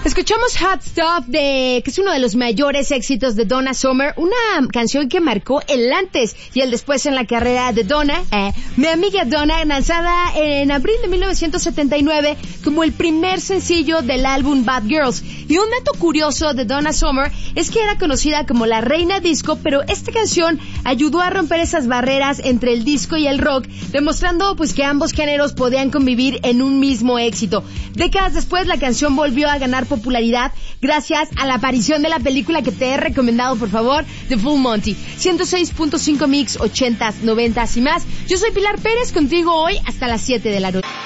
Escuchamos Hot Stuff que es uno de los mayores éxitos de Donna Summer, una canción que marcó el antes y el después en la carrera de Donna. Mi amiga Donna, lanzada en abril de 1979 como el primer sencillo del álbum Bad Girls. Y un dato curioso de Donna Summer es que era conocida como la reina disco, pero esta canción ayudó a romper esas barreras entre el disco y el rock, demostrando pues que ambos géneros podían convivir en un mismo éxito. Décadas después la canción volvió a ganar popularidad gracias a la aparición de la película que te he recomendado, por favor, The Full Monty. 106.5 Mix, 80s, 90s y más. Yo soy Pilar Pérez, contigo hoy hasta las 7 de la noche.